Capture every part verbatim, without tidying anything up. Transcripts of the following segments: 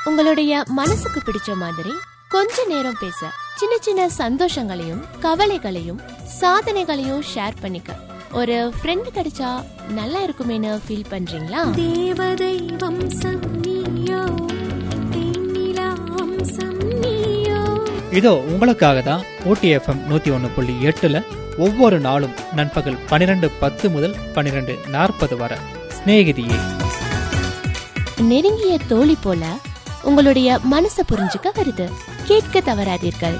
உங்களுடைய மனசுக்கு பிடிச்ச மாதிரி கொஞ்ச நேரம் பேச, சின்ன சின்ன சந்தோஷங்களையும் கவலைகளையும் சாதனைகளையும் ஷேர் பண்ணிக்க ஒரு ஃப்ரெண்ட் கிடைச்சா நல்லா இருக்குமேனு ஃபீல் பண்றீங்களா? தேவதை வம்சம் நீயோ, தேனிலா வம்சம் நீயோ. இதோ உங்களுக்காக தான் ஊட்டி எஃப்எம் நூத்தி ஒன்னு புள்ளி எட்டுல ஒவ்வொரு நாளும் நண்பகல் பனிரெண்டு பத்து முதல் பனிரெண்டு நாற்பது வரை சிநேகிதியே. நெருங்கிய தோழி போல உங்களுடைய மனசை புரிஞ்சுக்க வருது. கேட்க தவறாதீர்கள்.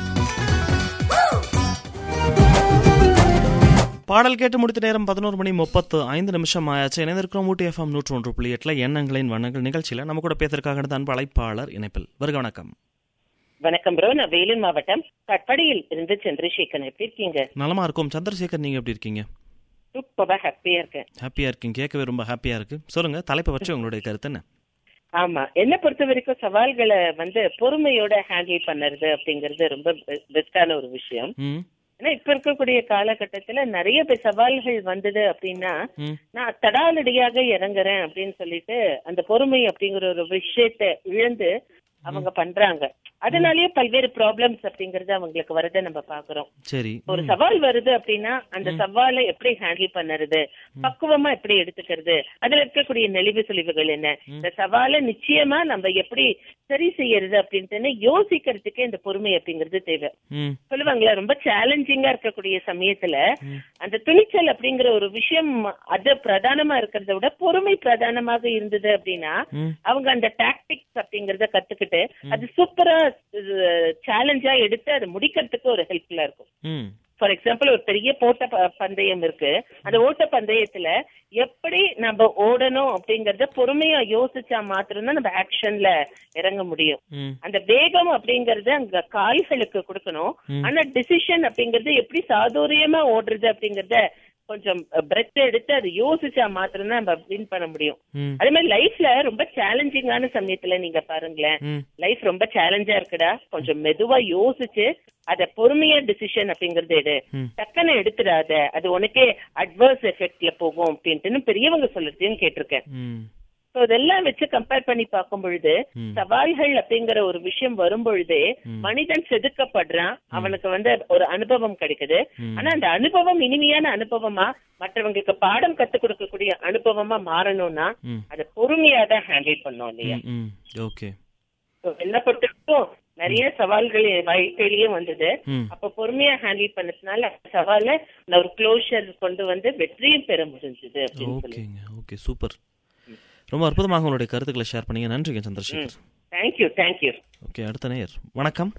பாடல் கேட்டு முடித்த நேரம் பதினோரு மணி முப்பத்து ஐந்து நிமிஷம் ஆயாச்சு. இணைந்திருக்கிறோம் ஊட்டி எஃப்எம் நூற்று ஒன்று புள்ளி எட்டுல எண்ணங்களின் வண்ணங்கள் நிகழ்ச்சியில நம்ம கூட பேசுறதுக்காக அன்பு அழைப்பாளர் இணைப்பில் வருக. வணக்கம். வணக்கம் ப்ரோ, நான் வேலூர் மாவட்டம் கட்படியில் இருந்து சந்திரசேகர். எப்படி இருக்கீங்க? நலமா இருக்கும் சந்திரசேகர், நீங்க எப்படி இருக்கீங்க? சூப்பரா ஹாப்பியா இருக்கேன். ஹாப்பியா இருக்கீங்க, கேட்கவே ரொம்ப ஹாப்பியா இருக்கு. சொல்லுங்க, தலைப்பை வச்சு உங்களுடைய கருத்து என்ன? ஆமா, என்ன பொறுத்த வரைக்கும் சவால்களை வந்து பொறுமையோட ஹேண்டில் பண்ணுறது அப்படிங்கறது ரொம்ப பெஸ்டான ஒரு விஷயம். ஏன்னா இப்ப இருக்கக்கூடிய காலகட்டத்துல நிறைய பேர் சவால்கள் வந்தது அப்படின்னா நான் தடாலடியாக இறங்குறேன் அப்படின்னு சொல்லிட்டு அந்த பொறுமை அப்படிங்கிற ஒரு விஷயத்த இழந்து அவங்க பண்றாங்க. அதனாலயே பல்வேறு ப்ராப்ளம்ஸ் அப்படிங்கறது அவங்களுக்கு வரதை நம்ம பாக்குறோம். சரி, ஒரு சவால் வருது அப்படின்னா அந்த சவாலை எப்படி ஹேண்டில் பண்ணுறது, பக்குவமா எப்படி எடுத்துக்கிறது, அதுல இருக்கக்கூடிய நெளிவு சுழிவுகள் என்ன, இந்த சவாலை நிச்சயமா நம்ம எப்படி சரி செய்யறது அப்படின்ட்டு யோசிக்கிறதுக்கே இந்த பொறுமை அப்படிங்கிறது தேவை. சொல்லுவாங்களா, ரொம்ப சேலஞ்சிங்கா இருக்கக்கூடிய சமயத்துல அந்த துணிச்சல் அப்படிங்கிற ஒரு விஷயம் அது பிரதானமா இருக்கிறத விட பொறுமை பிரதானமாக இருந்தது அப்படின்னா அவங்க அந்த டாக்டிக்ஸ் அப்படிங்கறத கத்துக்கிட்டு அது சூப்பரா சேலஞ்சா எடுத்து அதை முடிக்கிறதுக்கு ஒரு ஹெல்ப்ஃபுல்லா இருக்கும். ஃபார் எக்ஸாம்பிள், ஒரு பெரிய போட்ட பந்தயம் இருக்கு. அந்த ஓட்ட பந்தயத்துல எப்படி நம்ம ஓடணும் அப்படிங்கறத பொறுமையா யோசிச்சா மாத்திரம்தான் நம்ம ஆக்ஷன்ல இறங்க முடியும். அந்த வேகம் அப்படிங்கறது அங்க கால்களுக்கு கொடுக்கணும். ஆனா டிசிஷன் அப்படிங்கறது எப்படி சாதுரியமா ஓடுறது அப்படிங்கறத கொஞ்சம் பிரெத் எடுத்து அதை யோசிச்சா மாத்திரம் தான் நம்ம வின் பண்ண முடியும். அதே மாதிரி லைஃப்ல ரொம்ப சேலஞ்சிங்கான சமயத்துல நீங்க பாருங்களேன், லைஃப் ரொம்ப சேலஞ்சா இருக்குடா, கொஞ்சம் மெதுவா யோசிச்சு அத பொறுமையா டிசிஷன் அப்படிங்கறது எடு, டக்குன்னு எடுத்துடாத, அது உனக்கே அட்வர்ஸ் எஃபெக்ட்ல போகும் அப்படின்ட்டு பெரியவங்க சொல்றதையும் கேட்டிருக்கேன். இதெல்லாம் வச்சு கம்பேர் பண்ணி பார்க்கும் பொழுது சவால்கள் அப்படிங்கிற ஒரு விஷயம் வரும் பொழுதே மனிதன் செதுக்கப்படுறான், அவனுக்கு வந்து ஒரு அனுபவம் கிடைக்குது. ஆனா அந்த அனுபவம் இனிமையான அனுபவமா மற்றவங்களுக்கு பாடம் கத்து கொடுக்கக்கூடிய அனுபவமா மாறணும்னா அதை பொறுமையா தான் ஹேண்டில் பண்ணோம் இல்லையா? என்ன பொறுத்தவரைக்கும் நிறைய சவால்கள் வாழ்க்கையிலயும் வந்தது. அப்ப பொறுமையா ஹேண்டில் பண்ணதுனால சவாலை ஒரு க்ளோஷர் கொண்டு வந்து வெற்றியும் பெற முடிஞ்சது அப்படின்னு சொல்லி. சூப்பர், ரொம்ப அற்புதமாக உங்களுடைய கருத்துக்களை ஷேர் பண்ணீங்க. நன்றிங்க சந்திரசேகர். Thank you thank you. ஓகே, அடுத்த நேயர். வணக்கம்.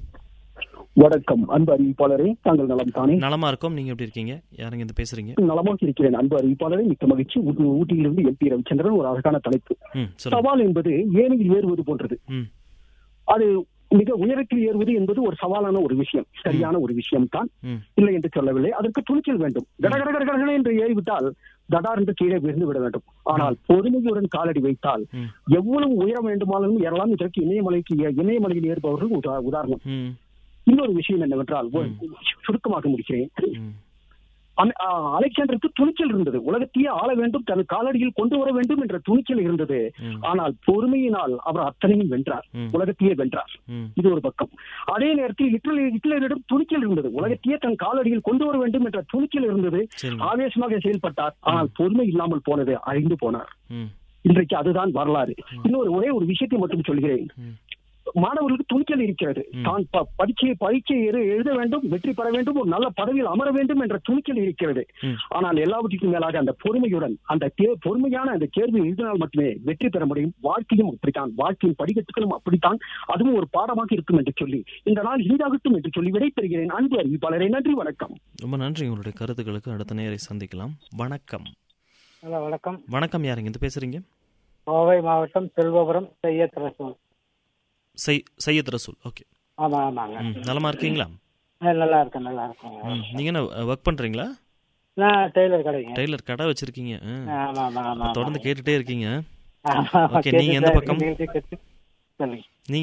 வணக்கம் அன்பு அறிவிப்பாளரே, தாங்கள் நலம் தானே? நலமா இருக்கும், நீங்க எப்படி இருக்கீங்க? யாருங்க இருந்து பேசுறீங்க? நலமாக இருக்கிறேன் அன்பு அறிவிப்பாளரே, மிக்க மகிழ்ச்சி. ஊட்டியிலிருந்து எம்பி ரவிச்சந்திரன். ஒரு அழகான தலைப்பு. சவால் என்பது ஏனையில் ஏறுவது போன்றது. அது மிக உயரத்தில் ஏறுவது என்பது ஒரு சவாலான ஒரு விஷயம், சரியான ஒரு விஷயம் தான், இல்லை என்று சொல்லவில்லை. அதற்கு துணிச்சல் வேண்டும். கடகடகடகட என்று ஏறிவிட்டால் தடார் என்று கீழே விழுந்து விட வேண்டும். ஆனால் பொறுமையுடன் காலடி வைத்தால் எவ்வளவு உயரம் வேண்டுமானாலும் ஏறலாம். இதற்கு இணையமலைக்கு இணையமலையில் ஏறுபவர்கள் உதாரணம். இன்னொரு விஷயம் என்னவென்றால், சுருக்கமாக முடிக்கிறேன், அலெக்சாண்டருக்கு துணிச்சல் இருந்தது. உலகத்தையே ஆள வேண்டும், தன் காலடியில் கொண்டு வர வேண்டும் என்ற துணிச்சல் இருந்தது. ஆனால் பொறுமையினால் அவர் அத்தனையும் வென்றார், உலகத்தையே வென்றார். இது ஒரு பக்கம். அதே நேரத்தில் ஹிட்லர் ஹிட்லரிடம் துணிச்சல் இருந்தது. உலகத்தையே தன் காலடியில் கொண்டு வர வேண்டும் என்ற துணிச்சல் இருந்தது. ஆவேசமாக செயல்பட்டார். ஆனால் பொறுமை இல்லாமல் போனது, அழிந்து போனார். இன்றைக்கு அதுதான் வரலாறு. இன்னொரு ஒரே ஒரு விஷயத்தை மட்டும் சொல்கிறேன். மாணவர்களுக்கு துணிச்சல் இருக்கிறது. தான் பரீட்சையை பரீட்சை எழுத வேண்டும், வெற்றி பெற வேண்டும், ஒரு நல்ல பதவியில் அமர வேண்டும் என்ற துணிச்சல் இருக்கிறது. ஆனால் எல்லாவற்றுக்கும் மேலாக அந்த பொறுமையுடன் அந்த பொறுமையான அந்த தேர்வு எழுதினால் மட்டுமே வெற்றி பெற முடியும். வாழ்க்கையும் அப்படித்தான், வாழ்க்கையின் படிக்கட்டுகளும் அப்படித்தான். அதுவும் ஒரு பாடமாக இருக்கும் என்று சொல்லி இந்த நாள் இனிதாகட்டும் என்று சொல்லி விடைபெறுகிறேன். அன்பு அறிவிப்பாளரை, நன்றி, வணக்கம். ரொம்ப நன்றி உங்களுடைய கருத்துக்களுக்கு. அடுத்த நேரை சந்திக்கலாம். வணக்கம். வணக்கம். வணக்கம், யாருங்க இருந்து பேசுறீங்க? கோவை மாவட்டம் செல்வபுரம் சையத் ரசூல். சையத் ரசூல். ஓகே, ஆமா ஆமாங்க. நலமா இருக்கீங்களா? நல்லா இருக்கேன், நல்லா இருக்கேன். நீங்க என்ன ஒர்க் பண்றீங்களா? நான் டெய்லர் கடைங்க. டெய்லர் கடை வச்சிருக்கீங்க? ஆமா ஆமா ஆமா. தொடர்ந்து கேட்டுட்டே இருக்கீங்க. ஓகே, நீங்க எந்த பக்கம்? சொல்லுங்க.